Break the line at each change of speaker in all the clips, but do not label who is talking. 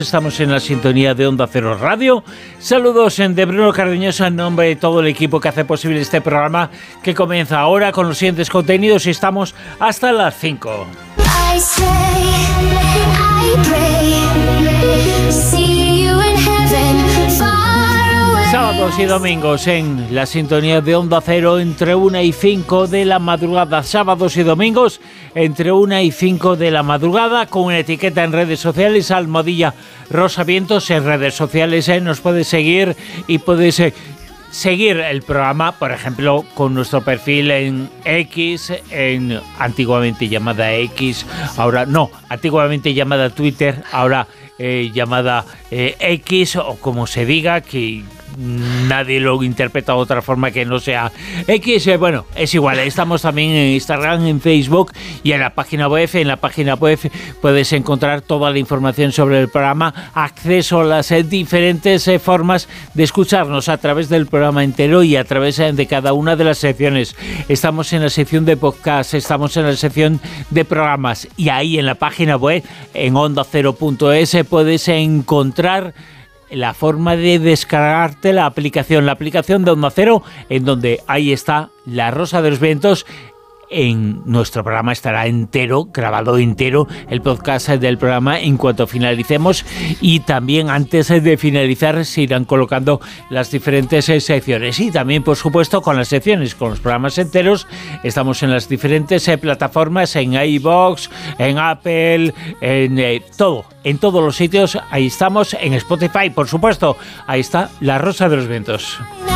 Estamos en la sintonía de Onda Cero Radio. Saludos de Bruno Cardeñosa en nombre de todo el equipo que hace posible este programa que comienza ahora con los siguientes contenidos y estamos hasta las 5. Sábados y domingos en la sintonía de Onda Cero entre 1 y 5 de la madrugada. Sábados y domingos entre 1 y 5 de la madrugada con una etiqueta en redes sociales, almohadilla Rosa Vientos en redes sociales. Nos puedes seguir y puedes seguir el programa, por ejemplo, con nuestro perfil en X, en antiguamente llamada X, ahora no, antiguamente llamada Twitter, ahora llamada X o como se diga, que nadie lo interpreta de otra forma que no sea X. Bueno, es igual, estamos también en Instagram, en Facebook y en la página web. En la página web puedes encontrar toda la información sobre el programa, acceso a las diferentes formas de escucharnos a través del programa entero y a través de cada una de las secciones. Estamos en la sección de podcast, estamos en la sección de programas y ahí en la página web, en ondacero.es, puedes encontrar la forma de descargarte la aplicación de Onda Cero, en donde ahí está La Rosa de los Vientos. En nuestro programa estará entero, grabado entero, el podcast del programa en cuanto finalicemos, y también antes de finalizar se irán colocando las diferentes secciones y también, por supuesto, con las secciones, con los programas enteros. Estamos en las diferentes plataformas, en iVoox, en Apple, en todos los sitios. Ahí estamos, en Spotify, por supuesto. Ahí está La Rosa de los Vientos.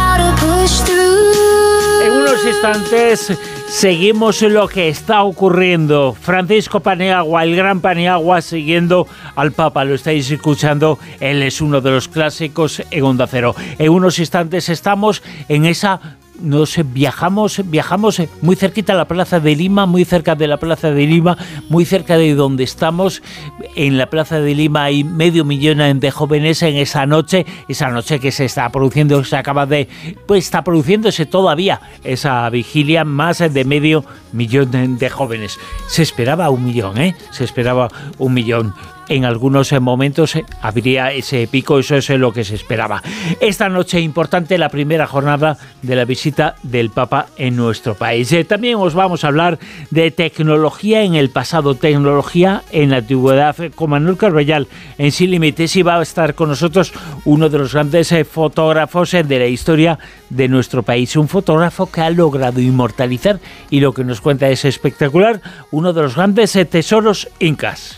En unos instantes seguimos lo que está ocurriendo. Francisco Paniagua, el gran Paniagua, siguiendo al Papa. Lo estáis escuchando, él es uno de los clásicos en Onda Cero. En unos instantes estamos en esa... No sé, viajamos muy cerquita a la Plaza de Lima, muy cerca de la Plaza de Lima, muy cerca de donde estamos. En la Plaza de Lima hay 500,000 de jóvenes en esa noche que se está produciendo, está produciéndose todavía esa vigilia, más de 500,000 de jóvenes. Se esperaba 1 millón, se esperaba 1 millón. En algunos momentos habría ese pico, eso es lo que se esperaba. Esta noche importante, la primera jornada de la visita del Papa en nuestro país. También os vamos a hablar de tecnología en el pasado, tecnología en la antigüedad, con Manuel Carballal en Sin Límites, y va a estar con nosotros uno de los grandes fotógrafos de la historia de nuestro país, un fotógrafo que ha logrado inmortalizar, y lo que nos cuenta es espectacular, uno de los grandes tesoros incas.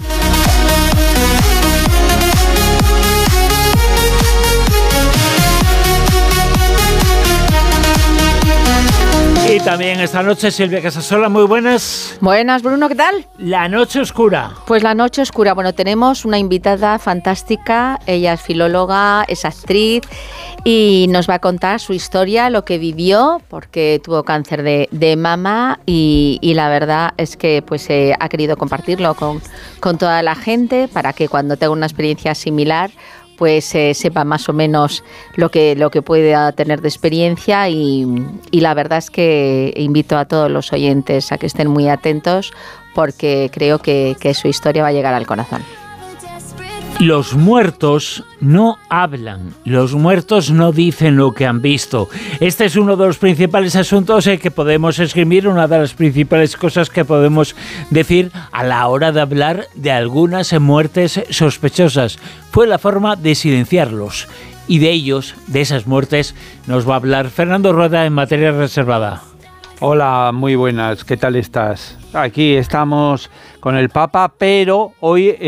Y también esta noche Silvia Casasola, muy buenas.
Buenas, Bruno, ¿qué tal?
La noche oscura.
Pues la noche oscura, bueno, tenemos una invitada fantástica, ella es filóloga, es actriz y nos va a contar su historia, lo que vivió, porque tuvo cáncer de mama y la verdad es que pues ha querido compartirlo con toda la gente para que cuando tenga una experiencia similar pues sepa más o menos lo que puede tener de experiencia y la verdad es que invito a todos los oyentes a que estén muy atentos porque creo que su historia va a llegar al corazón.
Los muertos no hablan, los muertos no dicen lo que han visto. Este es uno de los principales asuntos que podemos esgrimir, una de las principales cosas que podemos decir a la hora de hablar de algunas muertes sospechosas. Fue la forma de silenciarlos, y de ellos, de esas muertes, nos va a hablar Fernando Rueda en Materia Reservada.
Hola, muy buenas, ¿qué tal estás? Aquí estamos con el Papa, pero hoy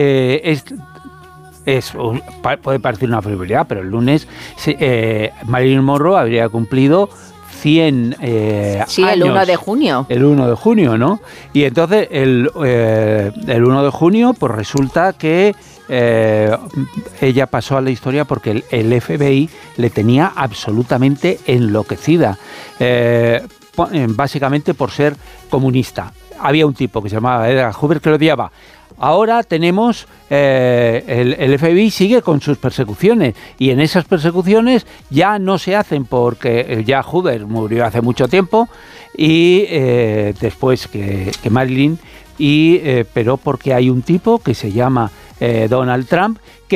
puede parecer una frivolidad, pero el lunes Marilyn Monroe habría cumplido 100
sí,
años.
El 1 de junio.
El 1 de junio, ¿no? Y entonces el 1 de junio, pues resulta que ella pasó a la historia porque el FBI le tenía absolutamente enloquecida, básicamente por ser comunista. Había un tipo que se llamaba Edgar Hoover que lo odiaba. Ahora tenemos, el FBI sigue con sus persecuciones y en esas persecuciones ya no se hacen porque ya Hoover murió hace mucho tiempo y después que Marilyn, pero porque hay un tipo que se llama Donald Trump que